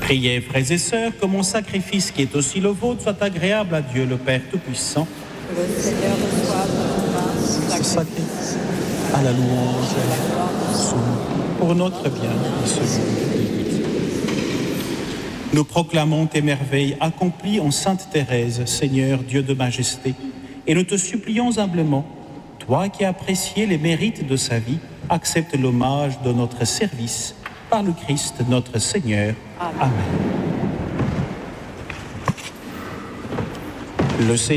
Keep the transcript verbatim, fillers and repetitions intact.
Priez, frères et sœurs, que mon sacrifice, qui est aussi le vôtre, soit agréable à Dieu le Père Tout-Puissant. Que le Seigneur reçoive de nos mains ce Ce sacrifice à la louange et à la gloire, pour notre bien et celui de l'Église. Nous proclamons tes merveilles accomplies en Sainte Thérèse, Seigneur Dieu de majesté, et nous te supplions humblement, toi qui as apprécié les mérites de sa vie, accepte l'hommage de notre service par le Christ notre Seigneur. Amen. Amen. Le Seigneur